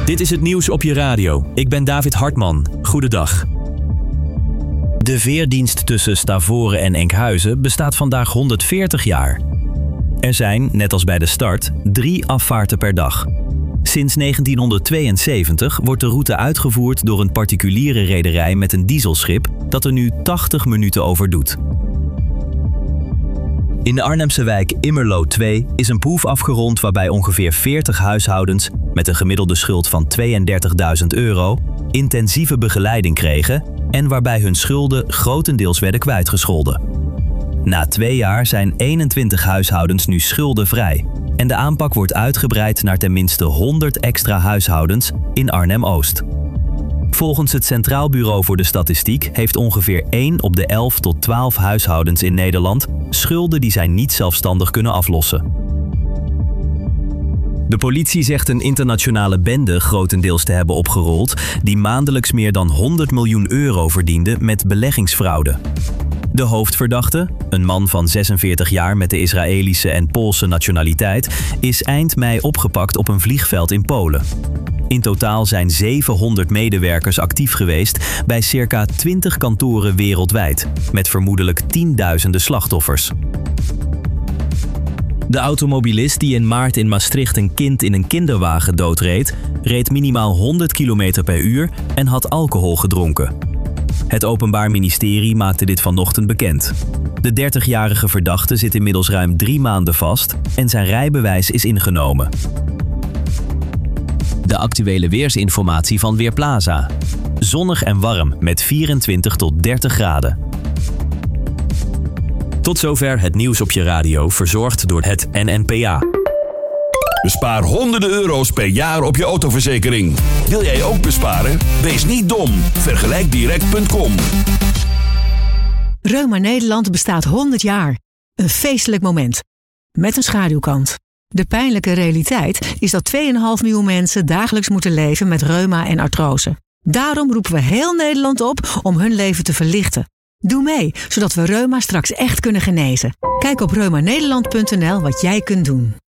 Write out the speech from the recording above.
Dit is het nieuws op je radio. Ik ben David Hartman. Goedendag. De veerdienst tussen Stavoren en Enkhuizen bestaat vandaag 140 jaar. Er zijn, net als bij de start, 3 afvaarten per dag. Sinds 1972 wordt de route uitgevoerd door een particuliere rederij met een dieselschip dat er nu 80 minuten over doet. In de Arnhemse wijk Immerlo 2 is een proef afgerond waarbij ongeveer 40 huishoudens met een gemiddelde schuld van €32.000 intensieve begeleiding kregen en waarbij hun schulden grotendeels werden kwijtgescholden. Na 2 jaar zijn 21 huishoudens nu schuldenvrij en de aanpak wordt uitgebreid naar tenminste 100 extra huishoudens in Arnhem-Oost. Volgens het Centraal Bureau voor de Statistiek heeft ongeveer 1 op de 11 tot 12 huishoudens in Nederland schulden die zij niet zelfstandig kunnen aflossen. De politie zegt een internationale bende grotendeels te hebben opgerold die maandelijks meer dan €100 miljoen verdiende met beleggingsfraude. De hoofdverdachte, een man van 46 jaar met de Israëlische en Poolse nationaliteit, is eind mei opgepakt op een vliegveld in Polen. In totaal zijn 700 medewerkers actief geweest bij circa 20 kantoren wereldwijd, met vermoedelijk tienduizenden slachtoffers. De automobilist die in maart in Maastricht een kind in een kinderwagen doodreed, reed minimaal 100 km per uur en had alcohol gedronken. Het Openbaar Ministerie maakte dit vanochtend bekend. De 30-jarige verdachte zit inmiddels ruim 3 maanden vast en zijn rijbewijs is ingenomen. De actuele weersinformatie van Weerplaza. Zonnig en warm met 24 tot 30 graden. Tot zover het nieuws op je radio, verzorgd door het NNPA. Bespaar honderden euro's per jaar op je autoverzekering. Wil jij ook besparen? Wees niet dom. Vergelijkdirect.com. Reuma Nederland bestaat 100 jaar. Een feestelijk moment. Met een schaduwkant. De pijnlijke realiteit is dat 2,5 miljoen mensen dagelijks moeten leven met reuma en artrose. Daarom roepen we heel Nederland op om hun leven te verlichten. Doe mee, zodat we reuma straks echt kunnen genezen. Kijk op reumanederland.nl wat jij kunt doen.